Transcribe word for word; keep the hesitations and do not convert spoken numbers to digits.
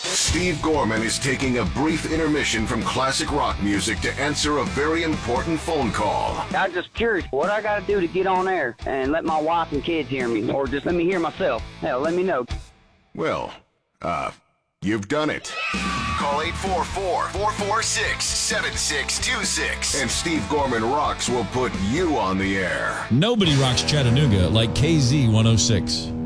Steve Gorman is taking a brief intermission from classic rock music to answer a very important phone call. I'm just curious what I got to do to get on air and let my wife and kids hear me, or just let me hear myself. Hell, let me know. Well, uh, you've done it. Call eight four four, four four six, seven six two six. And Steve Gorman Rocks will put you on the air. Nobody rocks Chattanooga like K Z one oh six.